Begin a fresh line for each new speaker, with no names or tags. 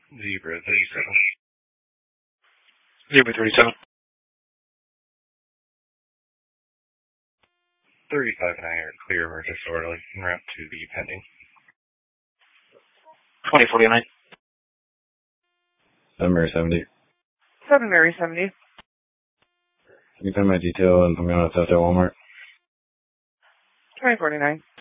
Zebra 37.
Zebra 37.
35 and I are clear of our disorderly en route to the pending.
2049.
7 Mary 70.
7 Mary 70.
Can you find my detail and put me on a theft at Walmart?
2049.